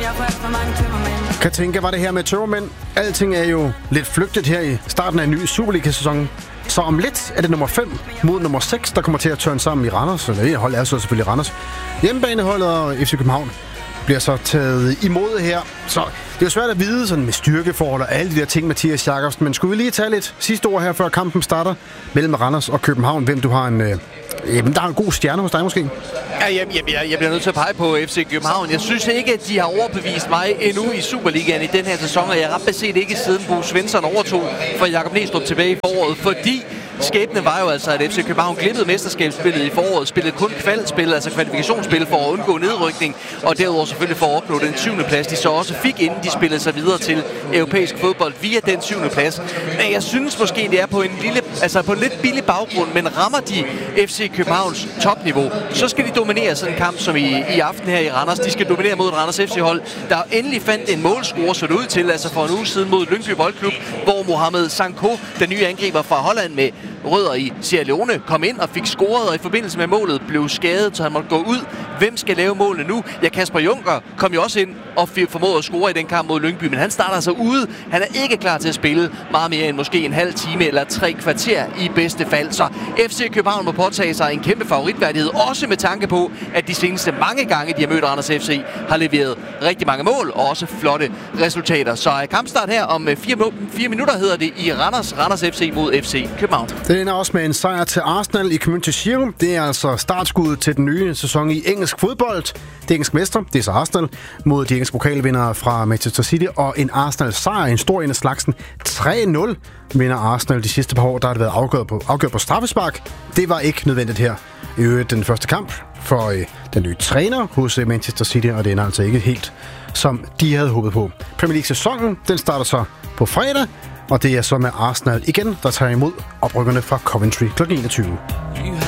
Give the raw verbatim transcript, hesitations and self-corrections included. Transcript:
Kan tænke, var det her med tømmermænd. Alting er jo lidt flygtigt her i starten af en ny Superliga-sæson. Så om lidt er det nummer fem mod nummer seks, der kommer til at tørne sammen i Randers. Eller det hold er så selvfølgelig Randers. Hjemmebaneholdet og F C København bliver så taget imod her. Så det er jo svært at vide sådan med styrkeforhold og alle de der ting, Mathias Jakobsen. Men skulle vi lige tage lidt sidste ord her, før kampen starter mellem Randers og København? Hvem du har en... Øh, jamen, der er en god stjerne hos dig måske? Ja, jeg, jeg, jeg bliver nødt til at pege på F C København. Jeg synes ikke, at de har overbevist mig endnu i Superligaen i den her sæson. Og jeg har ret beset ikke siden Bo Svensson overtog for Jakob Næstrup tilbage i foråret. Fordi skæbnen var jo altså, at F C København glippede mesterskabsspillet i foråret, spillede kun kvalspil, altså kvalifikationsspil for at undgå nedrykning, og derudover selvfølgelig for at opnå den syvende plads, de så også fik, inden de spillede sig videre til europæisk fodbold via den syvende plads. Men jeg synes måske, det er på en lille, altså på en lidt billig baggrund, men rammer de F C Københavns topniveau, så skal de dominere sådan en kamp som i, i aften her i Randers. De skal dominere mod et Randers F C-hold, der endelig fandt en målscore, så det ud til, altså for en uge siden mod Lyngby Boldklub, hvor Mohamed Sanko, den nye angriber fra Holland med rødder i Sierra Leone, kom ind og fik scoret, og i forbindelse med målet blev skadet, så han måtte gå ud. Hvem skal lave målene nu? Ja, Kasper Junker kom jo også ind og formåede at score i den kamp mod Lyngby, men han starter altså ude. Han er ikke klar til at spille meget mere end måske en halv time eller tre kvarter i bedste fald. Så F C København må påtage sig en kæmpe favoritværdighed, også med tanke på, at de seneste mange gange, de har mødt Randers F C, har leveret rigtig mange mål og også flotte resultater. Så kampstart her om fire, fire minutter hedder det i Randers. Randers F C mod F C København. Det ender også med en sejr til Arsenal i Community Shield. Det er altså startskuddet til den nye sæson i engelsk fodbold. Det engelske mester, det er så Arsenal, mod de engelske pokalvindere fra Manchester City. Og en Arsenal-sejr, en stor en af slagsen. tre nul vinder Arsenal de sidste par år. Der har det været afgjort på, afgjort på straffespark. Det var ikke nødvendigt her. I øvrigt den første kamp for øh, den nye træner hos øh, Manchester City. Og det ender altså ikke helt, som de havde håbet på. Premier League-sæsonen, den starter så på fredag. Og det er så med Arsenal igen, der tager imod oprykkerne fra Coventry klokken enogtyve.